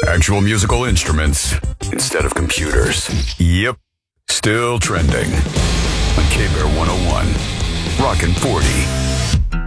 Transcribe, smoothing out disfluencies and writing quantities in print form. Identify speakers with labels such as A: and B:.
A: Actual musical instruments instead of computers. Yep, still trending. On K-Bear 101, Rockin' 40.